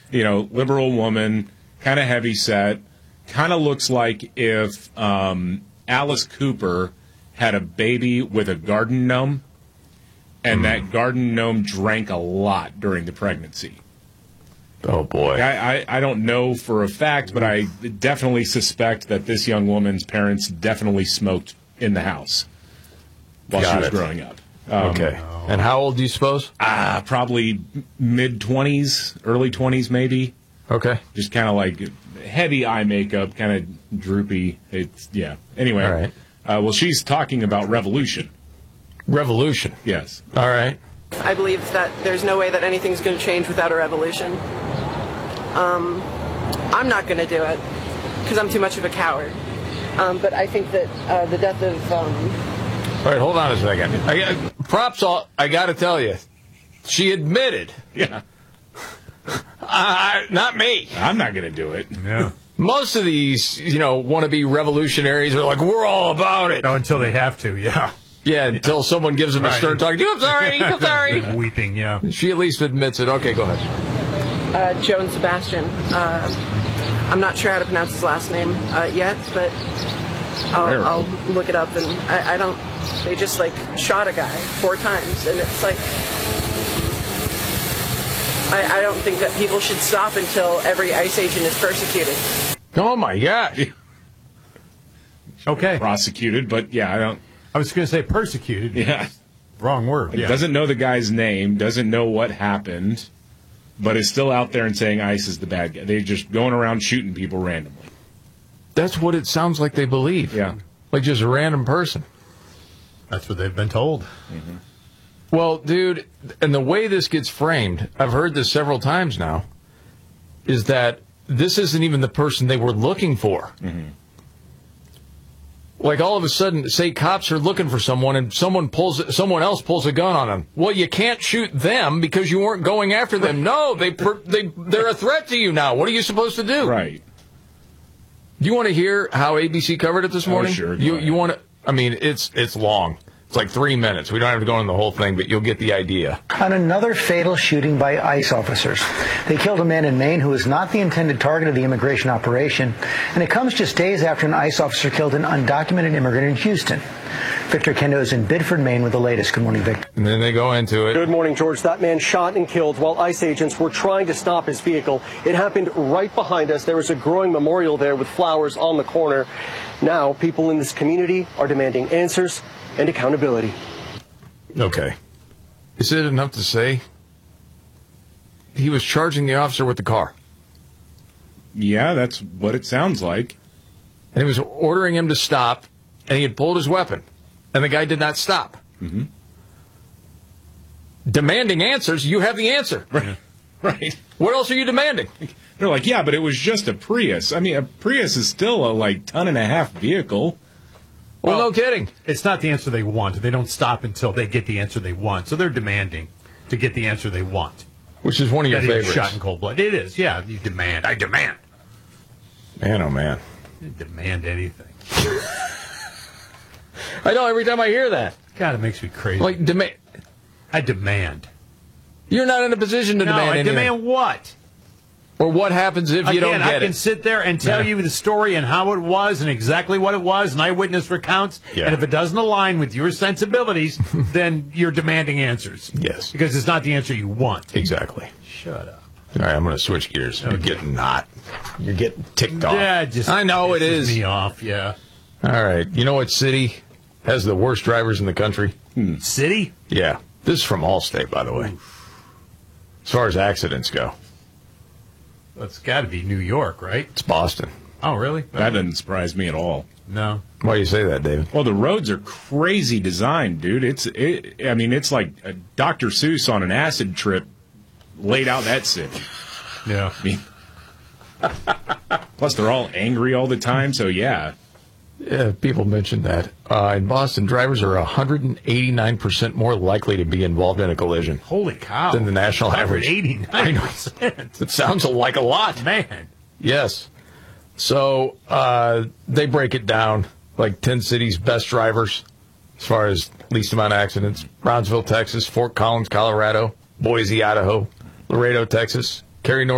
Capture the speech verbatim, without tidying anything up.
you know, liberal woman, kind of heavy set, kind of looks like if um, Alice Cooper had a baby with a garden gnome, and mm. that garden gnome drank a lot during the pregnancy. Oh, boy. I, I, I don't know for a fact, but I definitely suspect that this young woman's parents definitely smoked in the house while Got she was it. growing up. Um, okay. And how old do you suppose? Ah, probably mid-twenties, early twenties maybe. Okay. Just kind of like heavy eye makeup, kind of droopy. It's, yeah. Anyway. All right. Uh, well, she's talking about revolution. Revolution? Yes. All right. I believe that there's no way that anything's going to change without a revolution. Um, I'm not going to do it because I'm too much of a coward. Um, but I think that uh, the death of... Um... All right, hold on a second. I, props, all, I got to tell you, she admitted. Yeah. Uh, not me. I'm not going to do it. Yeah. Most of these, you know, wannabe revolutionaries are like, we're all about it. No, until they have to, yeah. Yeah, until someone gives them right. a stern talk. I'm sorry, I'm sorry. Weeping, yeah. She at least admits it. Okay, go ahead. Uh, Joan Sebastian. Uh, I'm not sure how to pronounce his last name uh, yet, but I'll, I'll look it up. And I, I don't, they just like shot a guy four times, and it's like, I, I don't think that people should stop until every ICE agent is persecuted. Oh, my God. Okay. Prosecuted, but yeah, I don't. I was going to say persecuted. Yeah. Wrong word. Yeah. Doesn't know the guy's name, doesn't know what happened, but is still out there and saying ICE is the bad guy. They're just going around shooting people randomly. That's what it sounds like they believe. Yeah. Like just a random person. That's what they've been told. Mm-hmm. Well, dude, and the way this gets framed, I've heard this several times now, is that this isn't even the person they were looking for. Mm-hmm. Like all of a sudden, say cops are looking for someone and someone pulls, someone else pulls a gun on them. Well, you can't shoot them because you weren't going after them. No, they they they're a threat to you now. What are you supposed to do? Right. Do you want to hear how A B C covered it this morning? Oh, sure. You you want to? I mean, it's it's long. It's like three minutes. We don't have to go into the whole thing, but you'll get the idea. On another fatal shooting by ICE officers. They killed a man in Maine who was not the intended target of the immigration operation, and it comes just days after an ICE officer killed an undocumented immigrant in Houston. Victor Kendo is in Biddeford, Maine with the latest. Good morning, Victor. And then they go into it. Good morning, George. That man shot and killed while ICE agents were trying to stop his vehicle. It happened right behind us. There was a growing memorial there with flowers on the corner. Now, people in this community are demanding answers and accountability. Okay. Is it enough to say he was charging the officer with the car? Yeah, that's what it sounds like. And he was ordering him to stop, and he had pulled his weapon, and the guy did not stop. Mm-hmm. Demanding answers, you have the answer. Right. Right. What else are you demanding? They're like, yeah, but it was just a Prius. I mean, a Prius is still a, like, ton and a half vehicle. Well, well, no kidding. It's not the answer they want. They don't stop until they get the answer they want. So they're demanding to get the answer they want. Which is one of your that favorites. Shot in cold blood. It is, yeah. You demand. I demand. Man, oh, man. You demand anything. I know, every time I hear that. God, it makes me crazy. Like, demand. I demand. You're not in a position to no, demand I anything. demand what? Or what happens if Again, you don't get I it? can sit there and tell yeah. you the story and how it was and exactly what it was and eyewitness recounts. Yeah. And if it doesn't align with your sensibilities, then you're demanding answers. Yes. Because it's not the answer you want. Exactly. Shut up. All right, I'm going to switch gears. Okay. You're getting not. You're getting ticked off. Yeah, just I know it is. me off, yeah. All right. You know what city has the worst drivers in the country? Hmm. City? Yeah. This is from Allstate, by the way. Oof. As far as accidents go. That's got to be New York, right? It's Boston. Oh, really? That doesn't surprise me at all. No. Why do you say that, David? Well, the roads are crazy designed, dude. It's, it, I mean, it's like a Doctor Seuss on an acid trip laid out that city. Yeah. I mean, plus, they're all angry all the time, so yeah. Yeah, people mentioned that. Uh, in Boston, drivers are one hundred eighty-nine percent more likely to be involved in a collision. Holy cow. Than the national average. eighty-nine percent. It sounds like a lot. Man. Yes. So uh, they break it down, like ten cities' best drivers as far as least amount of accidents. Brownsville, Texas, Fort Collins, Colorado, Boise, Idaho, Laredo, Texas, Cary, North